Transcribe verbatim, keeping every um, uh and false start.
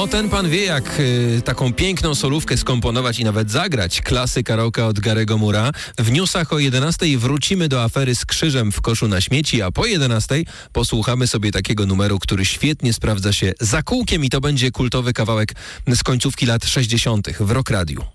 No, ten pan wie, jak y, taką piękną solówkę skomponować i nawet zagrać. Klasy karaoke od Garego Moore'a. W newsach o jedenastej wrócimy do afery z krzyżem w koszu na śmieci, a po jedenastej posłuchamy sobie takiego numeru, który świetnie sprawdza się za kółkiem i to będzie kultowy kawałek z końcówki lat sześćdziesiątych w Rock Radiu.